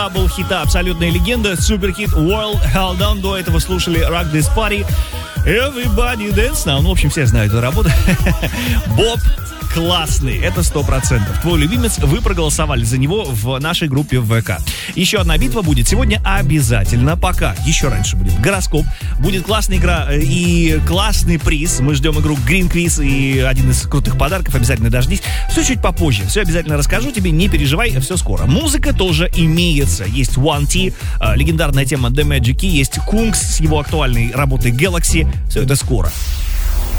Дабл хита, абсолютная легенда, суперхит World Held On. До этого слушали Rock This Party, Everybody Dance Now. Ну, в общем, все знают эту работу. Боб классный, это 100%. Твой любимец, вы проголосовали за него в нашей группе в ВК. Еще одна битва будет сегодня обязательно, пока еще раньше будет гороскоп, будет классная игра и классный приз. Мы ждем игру Green Quiz и один из крутых подарков, обязательно дождись. Все чуть попозже, все обязательно расскажу тебе, не переживай, все скоро. Музыка тоже имеется, есть One T, легендарная тема The Magic Key, есть Kungs с его актуальной работой Galaxy, все это скоро.